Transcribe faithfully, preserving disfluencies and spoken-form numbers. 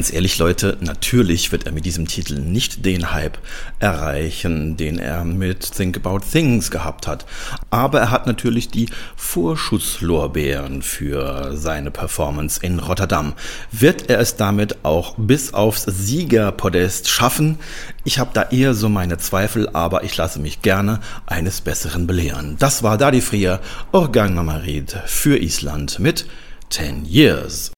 Ganz ehrlich, Leute, natürlich wird er mit diesem Titel nicht den Hype erreichen, den er mit Think About Things gehabt hat. Aber er hat natürlich die Vorschusslorbeeren für seine Performance in Rotterdam. Wird er es damit auch bis aufs Siegerpodest schaffen? Ich habe da eher so meine Zweifel, aber ich lasse mich gerne eines Besseren belehren. Das war Dadi Frier, Organ Mamarit für Island mit ten Years.